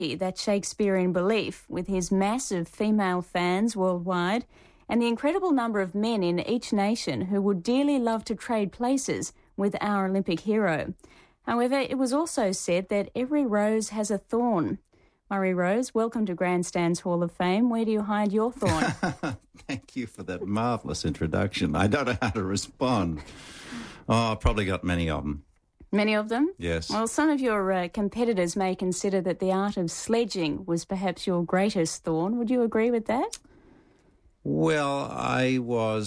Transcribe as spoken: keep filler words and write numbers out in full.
that Shakespearean belief with his massive female fans worldwide and the incredible number of men in each nation who would dearly love to trade places with our Olympic hero. However, it was also said that every rose has a thorn. Murray Rose, welcome to Grandstand's Hall of Fame. Where do you hide your thorn? Thank you for that marvellous introduction. I don't know how to respond. Oh, I've probably got many of them. Many of them? Yes. Well, some of your uh, competitors may consider that the art of sledging was perhaps your greatest thorn. Would you agree with that? Well, I was